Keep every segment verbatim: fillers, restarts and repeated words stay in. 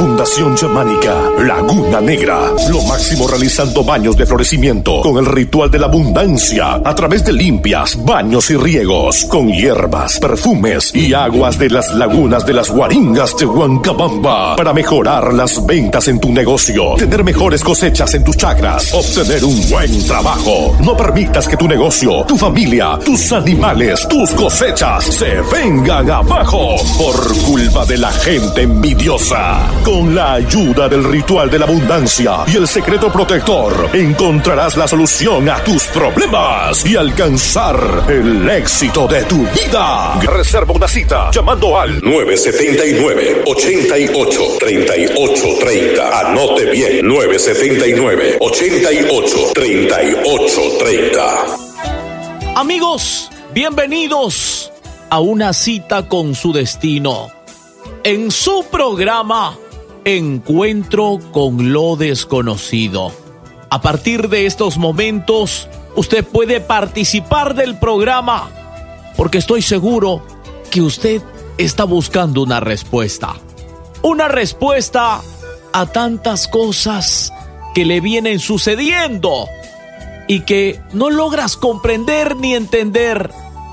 Fundación Chamánica Laguna Negra. Lo máximo realizando baños de florecimiento con el ritual de la abundancia a través de limpias, baños y riegos con hierbas, perfumes y aguas de las lagunas de las Guaringas de Huancabamba para mejorar las ventas en tu negocio, tener mejores cosechas en tus chacras, obtener un buen trabajo. No permitas que tu negocio, tu familia, tus animales, tus cosechas se vengan abajo por culpa de la gente envidiosa. Con la ayuda del ritual de la abundancia y el secreto protector, encontrarás la solución a tus problemas y alcanzar el éxito de tu vida. Reserva una cita llamando al nueve siete nueve, ocho ocho, tres ocho tres cero. Anote bien, nueve siete nueve, ocho ocho, tres ocho tres cero. Amigos, bienvenidos a una cita con su destino. En su programa Encuentro con lo Desconocido. A partir de estos momentos, usted puede participar del programa porque estoy seguro que usted está buscando una respuesta. Una respuesta a tantas cosas que le vienen sucediendo y que no logras comprender ni entender.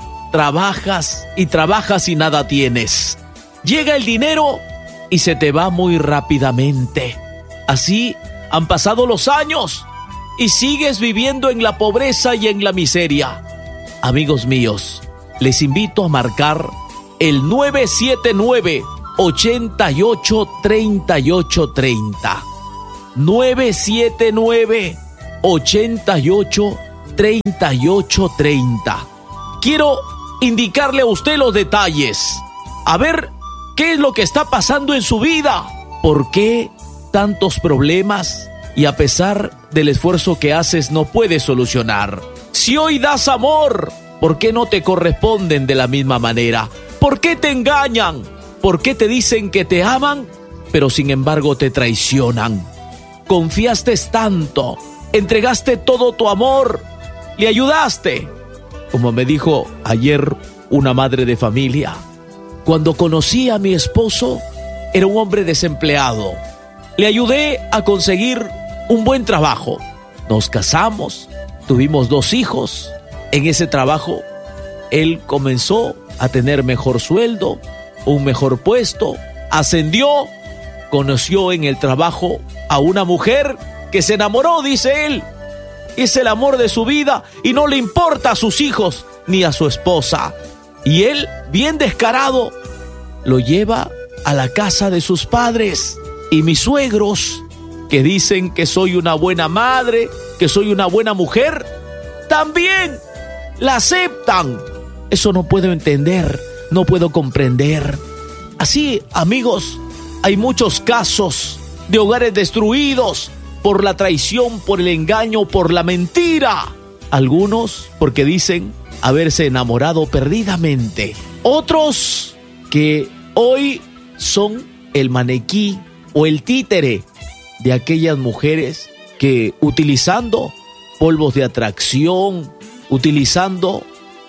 Trabajas y trabajas y nada tienes. Llega el dinero y se te va muy rápidamente. Así han pasado los años y sigues viviendo en la pobreza y en la miseria. Amigos míos, les invito a marcar el nueve siete nueve, ocho ocho, tres ocho tres cero. nueve siete nueve, ocho ocho, tres ocho tres cero. Quiero indicarle a usted los detalles. A ver qué es lo que está pasando en su vida. ¿Por qué tantos problemas? Y a pesar del esfuerzo que haces, no puedes solucionar. Si hoy das amor, ¿por qué no te corresponden de la misma manera? ¿Por qué te engañan? ¿Por qué te dicen que te aman, pero sin embargo te traicionan? Confiaste tanto, entregaste todo tu amor, le ayudaste. Como me dijo ayer una madre de familia, cuando conocí a mi esposo, era un hombre desempleado. Le ayudé a conseguir un buen trabajo. Nos casamos, tuvimos dos hijos. En ese trabajo, él comenzó a tener mejor sueldo, un mejor puesto, ascendió, conoció en el trabajo a una mujer que se enamoró, dice él. Es el amor de su vida y no le importa a sus hijos ni a su esposa. Y él, bien descarado, lo lleva a la casa de sus padres. Y mis suegros, que dicen que soy una buena madre, que soy una buena mujer, también la aceptan. Eso no puedo entender, no puedo comprender. Así, amigos, hay muchos casos de hogares destruidos por la traición, por el engaño, por la mentira. Algunos porque dicen haberse enamorado perdidamente. Otros que hoy son el maniquí o el títere de aquellas mujeres que, utilizando polvos de atracción, utilizando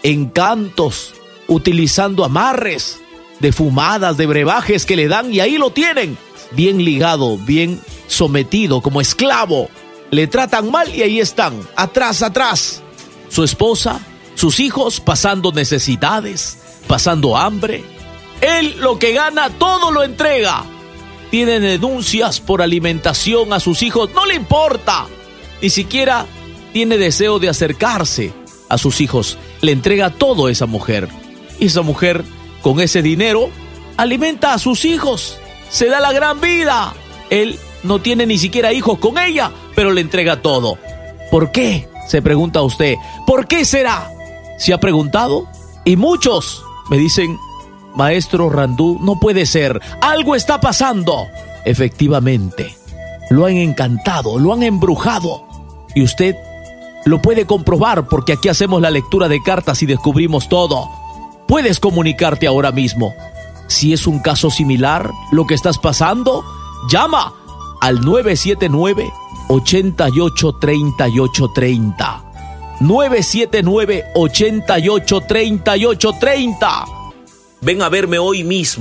encantos, utilizando amarres de fumadas, de brebajes que le dan, y ahí lo tienen, bien ligado, bien sometido, como esclavo. Le tratan mal y ahí están, atrás, atrás. Su esposa, sus hijos pasando necesidades, pasando hambre. Él lo que gana todo lo entrega. Tiene denuncias por alimentación a sus hijos, no le importa. Ni siquiera tiene deseo de acercarse a sus hijos. Le entrega todo a esa mujer. Y esa mujer, con ese dinero, alimenta a sus hijos. Se da la gran vida. Él no tiene ni siquiera hijos con ella, pero le entrega todo. ¿Por qué? Se pregunta usted. ¿Por qué será? ¿Se ha preguntado? Y muchos me dicen, maestro Randú, no puede ser. Algo está pasando. Efectivamente, lo han encantado, lo han embrujado. Y usted lo puede comprobar porque aquí hacemos la lectura de cartas y descubrimos todo. Puedes comunicarte ahora mismo. Si es un caso similar, lo que estás pasando, llama al nueve siete nueve, ocho ocho, tres ocho tres cero. nueve siete nueve, ocho ocho, tres ocho tres cero. Ven a verme hoy mismo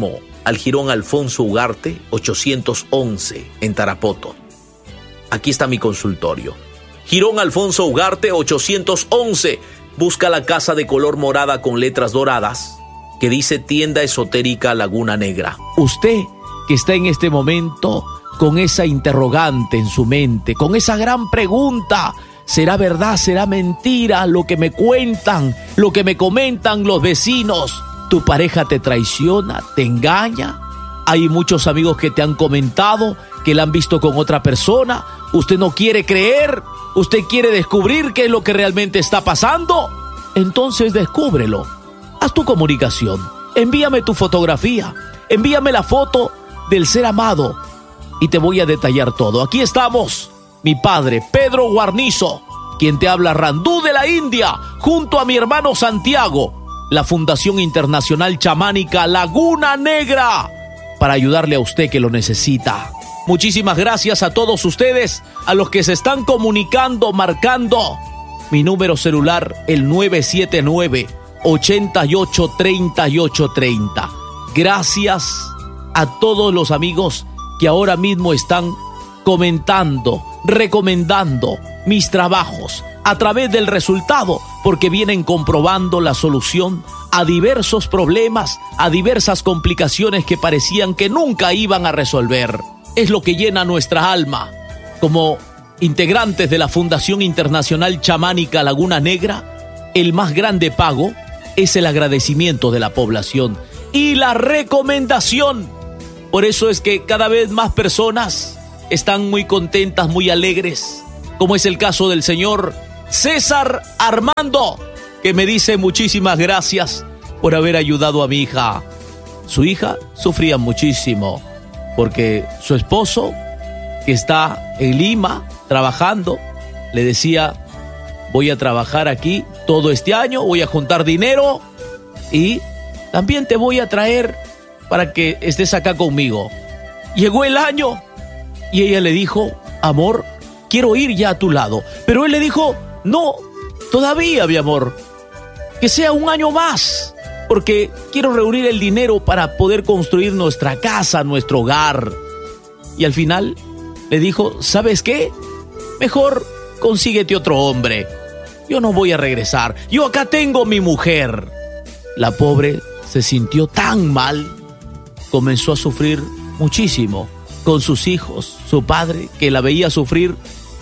al Jirón Alfonso Ugarte, ochocientos once, en Tarapoto. Aquí está mi consultorio. Jirón Alfonso Ugarte, ochocientos once. Busca la casa de color morada con letras doradas que dice Tienda Esotérica Laguna Negra. Usted que está en este momento con esa interrogante en su mente, con esa gran pregunta: ¿será verdad, será mentira lo que me cuentan, lo que me comentan los vecinos? ¿Tu pareja te traiciona, te engaña? Hay muchos amigos que te han comentado que la han visto con otra persona. ¿Usted no quiere creer? ¿Usted quiere descubrir qué es lo que realmente está pasando? Entonces descúbrelo. Haz tu comunicación. Envíame tu fotografía. Envíame la foto del ser amado y te voy a detallar todo. Aquí estamos, mi padre Pedro Guarnizo, quien te habla, Randú de la India, junto a mi hermano Santiago, la Fundación Internacional Chamánica Laguna Negra, para ayudarle a usted que lo necesita. Muchísimas gracias a todos ustedes, a los que se están comunicando, marcando mi número celular, el nueve siete nueve, ocho ocho tres ocho tres cero. Gracias a todos los amigos que ahora mismo están comentando, recomendando mis trabajos a través del resultado, porque vienen comprobando la solución a diversos problemas, a diversas complicaciones que parecían que nunca iban a resolver. Es lo que llena nuestra alma. Como integrantes de la Fundación Internacional Chamánica Laguna Negra, el más grande pago es el agradecimiento de la población y la recomendación. Por eso es que cada vez más personas están muy contentas, muy alegres, como es el caso del señor César Armando, que me dice muchísimas gracias por haber ayudado a mi hija. Su hija sufría muchísimo porque su esposo, que está en Lima trabajando, le decía: voy a trabajar aquí todo este año, voy a juntar dinero y también te voy a traer para que estés acá conmigo. Llegó el año y ella le dijo: amor, quiero ir ya a tu lado. Pero él le dijo: no, todavía, mi amor, que sea un año más, porque quiero reunir el dinero para poder construir nuestra casa, nuestro hogar. Y al final le dijo: ¿sabes qué? Mejor consíguete otro hombre. Yo no voy a regresar. Yo acá tengo mi mujer. La pobre se sintió tan mal, comenzó a sufrir muchísimo con sus hijos, su padre, que la veía sufrir,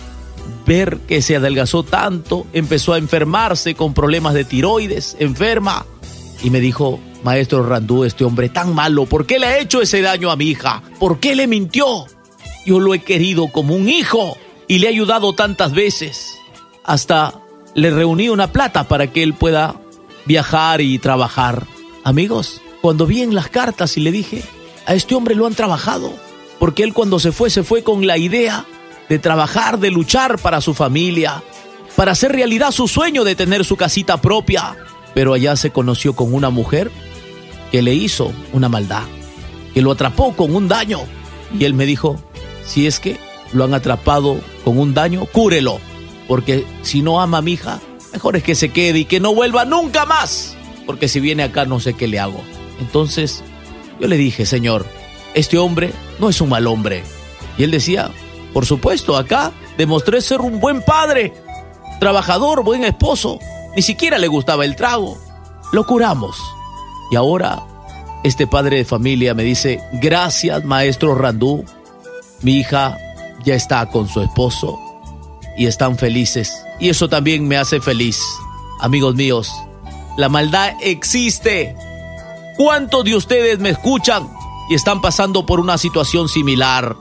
ver que se adelgazó tanto, empezó a enfermarse con problemas de tiroides, enferma. Y me dijo: maestro Randú, este hombre tan malo, ¿por qué le ha hecho ese daño a mi hija? ¿Por qué le mintió? Yo lo he querido como un hijo y le he ayudado tantas veces. Hasta le reuní una plata para que él pueda viajar y trabajar. Amigos, cuando vi en las cartas y le dije: a este hombre lo han trabajado, porque él cuando se fue, se fue con la idea de trabajar, de luchar para su familia, para hacer realidad su sueño de tener su casita propia. Pero allá se conoció con una mujer que le hizo una maldad, que lo atrapó con un daño. Y él me dijo: si es que lo han atrapado con un daño, cúrelo, porque si no ama a mi hija, mejor es que se quede y que no vuelva nunca más, porque si viene acá no sé qué le hago. Entonces yo le dije: señor, este hombre no es un mal hombre. Y él decía: por supuesto, acá demostré ser un buen padre, trabajador, buen esposo. Ni siquiera le gustaba el trago. Lo curamos. Y ahora este padre de familia me dice: gracias, maestro Randú. Mi hija ya está con su esposo y están felices. Y eso también me hace feliz. Amigos míos, la maldad existe. ¿Cuántos de ustedes me escuchan y están pasando por una situación similar?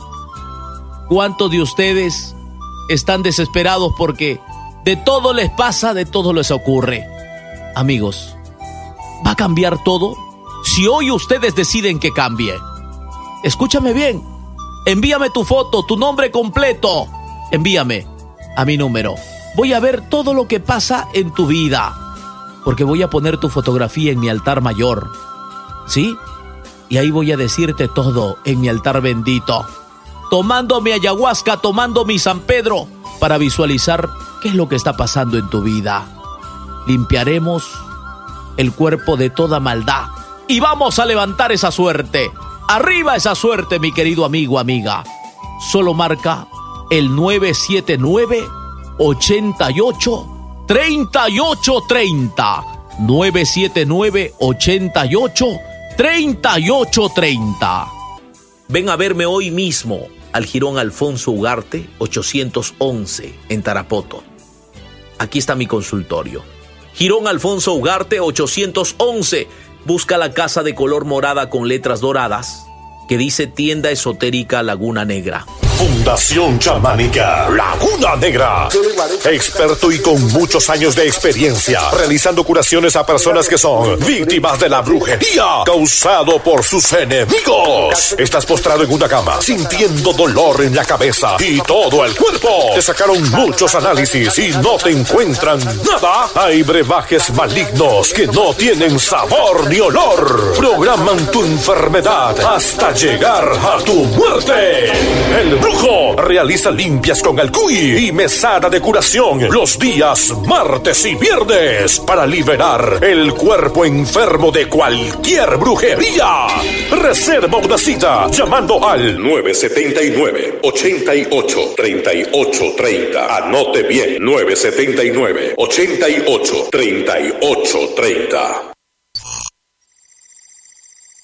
¿Cuántos de ustedes están desesperados porque de todo les pasa, de todo les ocurre? Amigos, ¿va a cambiar todo si hoy ustedes deciden que cambie? Escúchame bien. Envíame tu foto, tu nombre completo. Envíame a mi número. Voy a ver todo lo que pasa en tu vida, porque voy a poner tu fotografía en mi altar mayor, ¿sí? Y ahí voy a decirte todo en mi altar bendito, tomando mi ayahuasca, tomando mi San Pedro, para visualizar qué es lo que está pasando en tu vida. Limpiaremos el cuerpo de toda maldad y vamos a levantar esa suerte. Arriba esa suerte, mi querido amigo, amiga. Solo marca el nueve siete nueve, ocho ocho, tres ocho tres cero. nueve siete nueve, ocho ocho, tres ocho tres cero. Ven a verme hoy mismo al Jirón Alfonso Ugarte ochocientos once en Tarapoto. Aquí está mi consultorio. Jirón Alfonso Ugarte ochocientos once. Busca la casa de color morada con letras doradas que dice Tienda Esotérica Laguna Negra. Fundación Chamánica Laguna Negra. Experto y con muchos años de experiencia realizando curaciones a personas que son víctimas de la brujería causado por sus enemigos. Estás postrado en una cama sintiendo dolor en la cabeza y todo el cuerpo. Te sacaron muchos análisis y no te encuentran nada. Hay brebajes malignos que no tienen sabor ni olor. Programan tu enfermedad hasta llegar a tu muerte. El Brujo realiza limpias con alcuy y mesada de curación los días martes y viernes para liberar el cuerpo enfermo de cualquier brujería. Reserva una cita llamando al nueve siete nueve, ocho ocho, tres ocho tres cero. Anote bien, nueve siete nueve, ocho ocho, tres ocho tres cero.